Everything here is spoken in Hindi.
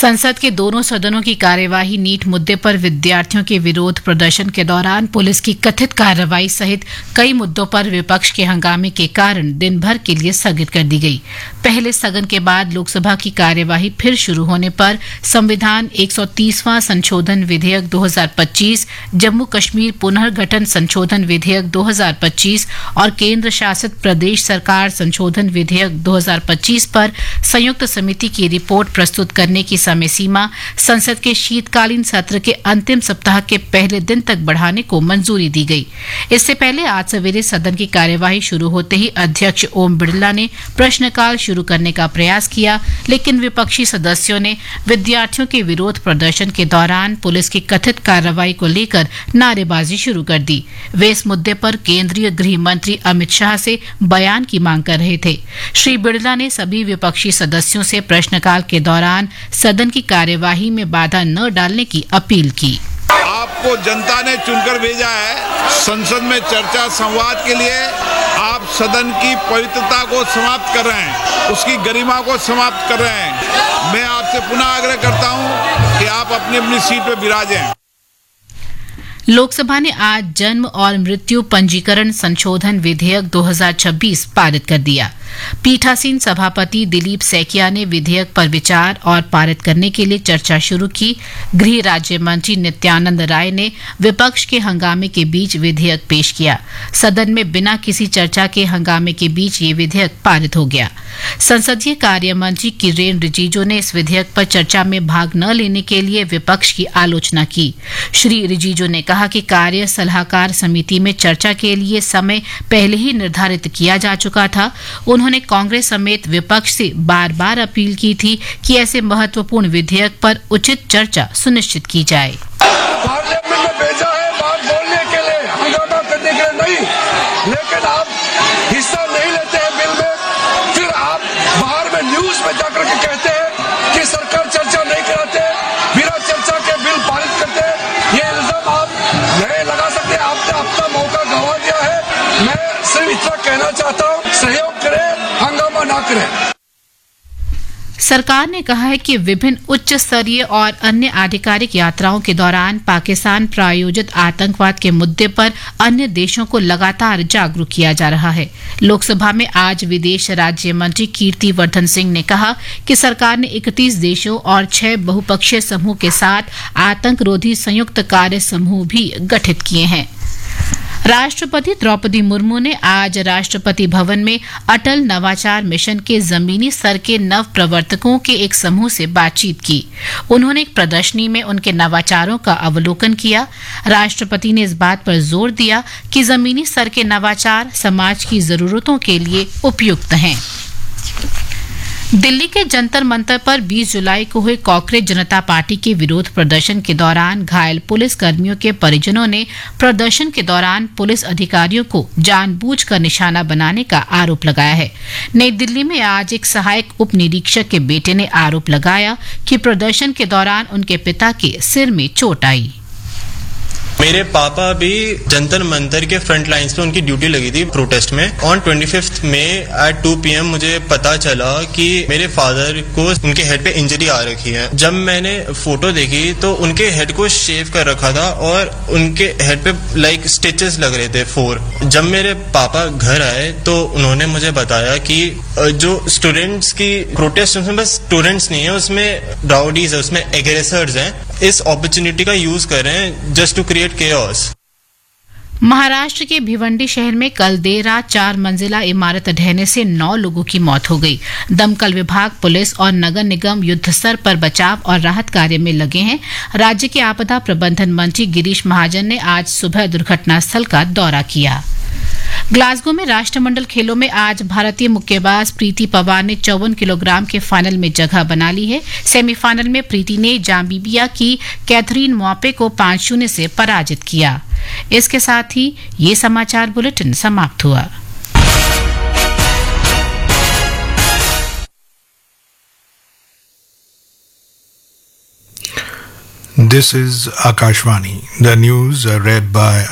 संसद के दोनों सदनों की कार्यवाही नीट मुद्दे पर विद्यार्थियों के विरोध प्रदर्शन के दौरान पुलिस की कथित कार्रवाई सहित कई मुद्दों पर विपक्ष के हंगामे के कारण दिन भर के लिए स्थगित कर दी गई। पहले स्थगन के बाद लोकसभा की कार्यवाही फिर शुरू होने पर संविधान 130वां संशोधन विधेयक 2025, जम्मू कश्मीर पुनर्गठन संशोधन विधेयक 2025 और केंद्र शासित प्रदेश सरकार संशोधन विधेयक 2025 पर संयुक्त समिति की रिपोर्ट प्रस्तुत करने की समय सीमा संसद के शीतकालीन सत्र के अंतिम सप्ताह के पहले दिन तक बढ़ाने को मंजूरी दी गई। इससे पहले आज सवेरे सदन की कार्यवाही शुरू होते ही अध्यक्ष ओम बिरला ने प्रश्नकाल शुरू करने का प्रयास किया, लेकिन विपक्षी सदस्यों ने विद्यार्थियों के विरोध प्रदर्शन के दौरान पुलिस की कथित कार्रवाई को लेकर नारेबाजी शुरू कर दी। वे इस मुद्दे पर केंद्रीय गृह मंत्री अमित शाह से बयान की मांग कर रहे थे। श्री बिरला ने सभी विपक्षी सदस्यों से प्रश्नकाल के दौरान सदन की कार्यवाही में बाधा न डालने की अपील की। आपको जनता ने चुनकर भेजा है संसद में चर्चा संवाद के लिए। आप सदन की पवित्रता को समाप्त कर रहे हैं, उसकी गरिमा को समाप्त कर रहे हैं। मैं आपसे पुनः आग्रह करता हूं कि आप अपनी अपनी सीट पर विराजें। लोकसभा ने आज जन्म और मृत्यु पंजीकरण संशोधन विधेयक 2026 पारित कर दिया। पीठासीन सभापति दिलीप सैकिया ने विधेयक पर विचार और पारित करने के लिए चर्चा शुरू की। गृह राज्य मंत्री नित्यानंद राय ने विपक्ष के हंगामे के बीच विधेयक पेश किया। सदन में बिना किसी चर्चा के हंगामे के बीच ये विधेयक पारित हो गया। संसदीय कार्य मंत्री किरेन रिजिजू ने इस विधेयक पर चर्चा में भाग न लेने के लिए विपक्ष की आलोचना की। श्री रिजिजू ने कहा कि कार्य सलाहकार समिति में चर्चा के लिए समय पहले ही निर्धारित किया जा चुका था। उन्होंने कांग्रेस समेत विपक्ष से बार बार अपील की थी कि ऐसे महत्वपूर्ण विधेयक पर उचित चर्चा सुनिश्चित की जाए। पार्लियामेंट में भेजा है बात बोलने के लिए, हंगामा करने के लिए नहीं, लेकिन आप हिस्सा नहीं लेते हैं बिल में। फिर आप बाहर में न्यूज में जाकर के कहते हैं कि सरकार चर्चा नहीं कराते, बिना चर्चा के बिल पारित करते हैं। ये इल्जाम आप नहीं लगा सकते। आपने अपना मौका गंवा दिया है। मैं सिर्फ इतना कहना चाहता हूँ, सहयोग करें, हंगामा ना करें। सरकार ने कहा है कि विभिन्न उच्च स्तरीय और अन्य आधिकारिक यात्राओं के दौरान पाकिस्तान प्रायोजित आतंकवाद के मुद्दे पर अन्य देशों को लगातार जागरूक किया जा रहा है। लोकसभा में आज विदेश राज्य मंत्री कीर्ति वर्धन सिंह ने कहा कि सरकार ने 31 देशों और 6 बहुपक्षीय समूह के साथ आतंकरोधी संयुक्त कार्य समूह भी गठित किए हैं। राष्ट्रपति द्रौपदी मुर्मू ने आज राष्ट्रपति भवन में अटल नवाचार मिशन के जमीनी स्तर के नव प्रवर्तकों के एक समूह से बातचीत की। उन्होंने एक प्रदर्शनी में उनके नवाचारों का अवलोकन किया। राष्ट्रपति ने इस बात पर जोर दिया कि जमीनी स्तर के नवाचार समाज की जरूरतों के लिए उपयुक्त हैं। दिल्ली के जंतर मंतर पर 20 जुलाई को हुए कांग्रेस जनता पार्टी के विरोध प्रदर्शन के दौरान घायल पुलिस कर्मियों के परिजनों ने प्रदर्शन के दौरान पुलिस अधिकारियों को जानबूझकर निशाना बनाने का आरोप लगाया है। नई दिल्ली में आज एक सहायक उप निरीक्षक के बेटे ने आरोप लगाया कि प्रदर्शन के दौरान उनके पिता के सिर में चोट आई। मेरे पापा भी जंतर मंतर के फ्रंट लाइंस पे उनकी ड्यूटी लगी थी प्रोटेस्ट में। ऑन 25 मई एट 2 PM मुझे पता चला कि मेरे फादर को उनके हेड पे इंजरी आ रखी है। जब मैंने फोटो देखी तो उनके हेड को शेव कर रखा था और उनके हेड पे स्टिचेस लग रहे थे 4। जब मेरे पापा घर आए तो उन्होंने मुझे बताया कि जो स्टूडेंट्स की प्रोटेस्ट उसमें बस स्टूडेंट्स नहीं है, उसमें राउडीज है, उसमें एग्रेसर्स हैं। इस अपॉर्चुनिटी का यूज कर रहे हैं just to create chaos. Maharashtra के भिवंडी शहर में कल देर रात 4 मंजिला इमारत ढहने से 9 लोगों की मौत हो गई। दमकल विभाग, पुलिस और नगर निगम युद्ध स्तर पर बचाव और राहत कार्य में लगे हैं। राज्य के आपदा प्रबंधन मंत्री गिरीश महाजन ने आज सुबह दुर्घटना स्थल का दौरा किया। ग्लासगो में राष्ट्रमंडल खेलों में आज भारतीय मुक्केबाज प्रीति पवार ने 54 किलोग्राम के फाइनल में जगह बना ली है। सेमीफाइनल में प्रीति ने जाम्बिया की कैथरीन मॉपे को 5-0 से पराजित किया। इसके साथ ही ये समाचार बुलेटिन समाप्त हुआ। This is Akashvani. The news read by